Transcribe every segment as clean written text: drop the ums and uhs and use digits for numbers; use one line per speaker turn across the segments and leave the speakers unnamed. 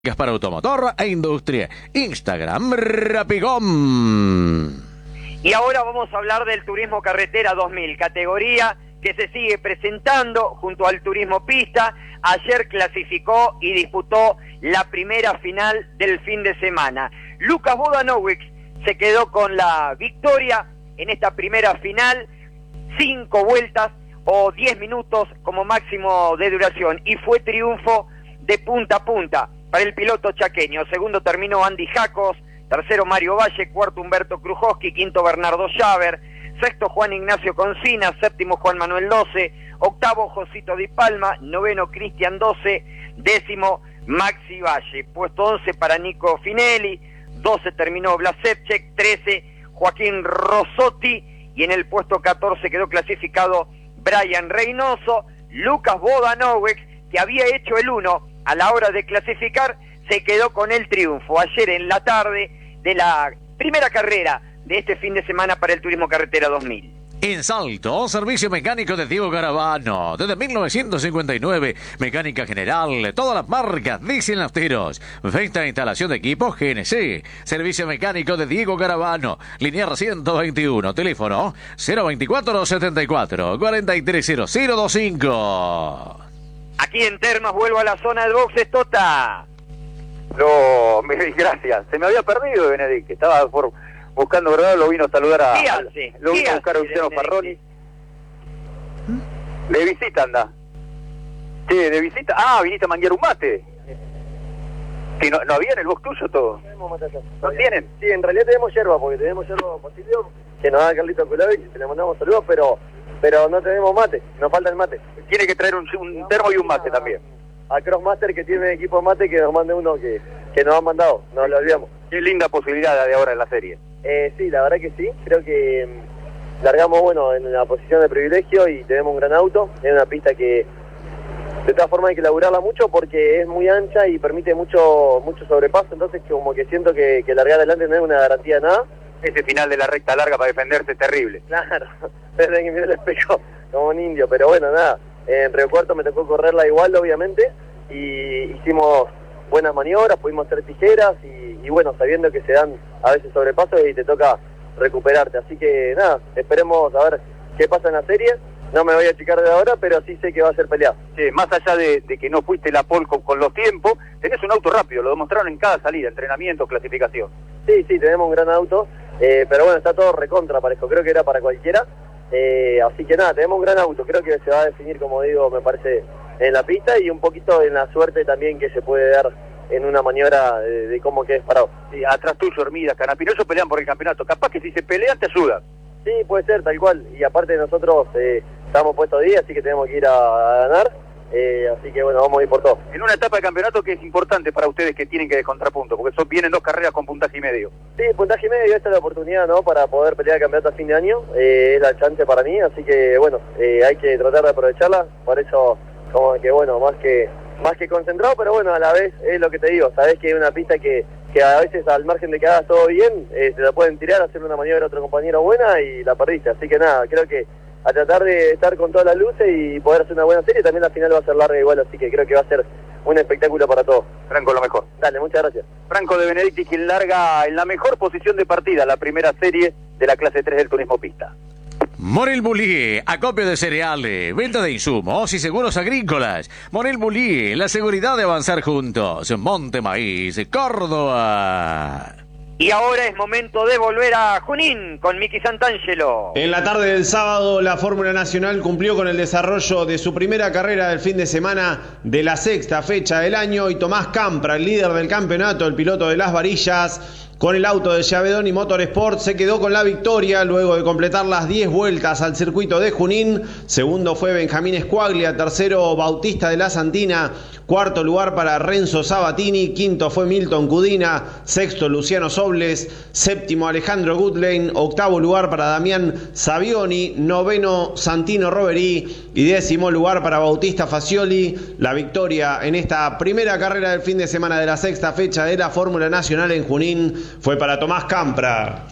Para automotor e industria. Instagram Rapigón.
Y ahora vamos a hablar del Turismo Carretera 2000, categoría que se sigue presentando junto al Turismo Pista. Ayer clasificó y disputó la primera final del fin de semana. Lucas Vodanovic se quedó con la victoria en esta primera final, 5 vueltas o 10 minutos como máximo de duración, y fue triunfo de punta a punta para el piloto chaqueño. Segundo terminó Andy Jacos, tercero Mario Valle, cuarto Humberto Krujowski, quinto Bernardo Schaber, sexto Juan Ignacio Concina, séptimo Juan Manuel Doce, octavo Josito Di Palma, noveno Cristian Doce, décimo Maxi Valle, puesto 11 para Nico Finelli, 12 terminó Blasevchek, 13 Joaquín Rossotti, y en el puesto 14 quedó clasificado Brian Reynoso. Lucas Vodanovic, que había hecho el 1 a la hora de clasificar, se quedó con el triunfo ayer en la tarde de la primera carrera de este fin de semana para el Turismo Carretera 2000.
En Salto, servicio mecánico de Diego Garavano. Desde 1959, mecánica general, todas las marcas, diesel nafteros. Venta e instalación de equipos GNC. Servicio mecánico de Diego Garavano. Linear 121, teléfono 024 74 430025.
Aquí en Termas vuelvo a la zona de boxes, Tota.
No, gracias. Se me había perdido, Benedict. Estaba buscando, ¿verdad? Lo vino a saludar a... Lo vino a buscar a Luciano Farroni. De visita anda. Sí, de visita. Ah, viniste a manguear un mate. Que no había en el box tuyo todo. ¿No tienen?
Sí, en realidad tenemos yerba, porque tenemos yerba Posilio, que nos da Carlito Kulavich, le mandamos saludos, pero no tenemos mate, nos falta el mate.
Tiene que traer un termo y un mate también.
A Crossmaster, que tiene equipo de mate, que nos mande uno que nos han mandado, nos lo olvidamos.
Qué linda posibilidad de ahora en la serie.
Sí, la verdad que sí, creo que largamos en la posición de privilegio y tenemos un gran auto. Es una pista que de todas formas hay que laburarla mucho porque es muy ancha y permite mucho sobrepaso, entonces como que siento que largar adelante no es una garantía de nada.
Ese final de la recta larga para defenderse es terrible.
Claro, desde que miré el espejo como un indio, pero bueno, nada. En Río Cuarto me tocó correrla igual, obviamente, y hicimos buenas maniobras, pudimos hacer tijeras y bueno, sabiendo que se dan a veces sobrepasos y te toca recuperarte. Así que nada, esperemos a ver qué pasa en la serie. No me voy a achicar de ahora, pero sí sé que va a ser peleado.
Sí, más allá de que no fuiste la pole con los tiempos, tenés un auto rápido, lo demostraron en cada salida, entrenamiento, clasificación.
Sí, tenemos un gran auto, pero bueno, está todo recontra parejo, creo que era para cualquiera. Así que nada, tenemos un gran auto, creo que se va a definir, como digo, me parece, en la pista y un poquito en la suerte también que se puede dar en una maniobra de cómo quedes parado.
Sí, atrás tuyo, Hermida, Canapino, ellos pelean por el campeonato, capaz que si se pelean te ayudan.
Sí, puede ser, tal cual, y aparte nosotros estamos puestos 10, así que tenemos que ir a ganar, así que bueno, vamos a ir por todo.
En una etapa de campeonato que es importante para ustedes que tienen que descontar puntos, porque vienen 2 carreras con puntaje y medio.
Sí, puntaje y medio, esta es la oportunidad, ¿no?, para poder pelear el campeonato a fin de año, es la chance para mí, así que bueno, hay que tratar de aprovecharla, por eso como que bueno, más que concentrado, pero bueno, a la vez es lo que te digo, sabés que es una pista que a veces al margen de que hagas todo bien, te la pueden tirar, hacer una maniobra a otro compañero buena y la perdiste, así que nada, creo que a tratar de estar con todas las luces y poder hacer una buena serie, también la final va a ser larga igual, así que creo que va a ser un espectáculo para todos.
Franco, lo mejor.
Dale, muchas gracias.
Franco de Benedicti, quien larga en la mejor posición de partida la primera serie de la clase 3 del Turismo Pista.
Morel Bullier, acopio de cereales, venta de insumos y seguros agrícolas. Morel Bullier, la seguridad de avanzar juntos. Monte Maíz, Córdoba.
Y ahora es momento de volver a Junín con Miki Santangelo.
En la tarde del sábado, la Fórmula Nacional cumplió con el desarrollo de su primera carrera del fin de semana de la sexta fecha del año y Tomás Campra, el líder del campeonato, el piloto de las varillas, con el auto de Chavedoni Motorsport, se quedó con la victoria luego de completar las 10 vueltas al circuito de Junín. Segundo fue Benjamín Escuaglia, tercero Bautista de la Santina, cuarto lugar para Renzo Sabatini, quinto fue Milton Cudina, sexto Luciano Sobles, séptimo Alejandro Goodlane, octavo lugar para Damián Savioni, noveno Santino Roveri y décimo lugar para Bautista Facioli. La victoria en esta primera carrera del fin de semana de la sexta fecha de la Fórmula Nacional en Junín fue para Tomás Campra.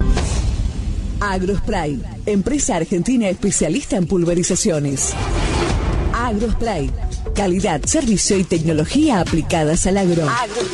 Agrospray, empresa argentina especialista en pulverizaciones. Agrospray, Calidad, servicio y tecnología aplicadas al agro.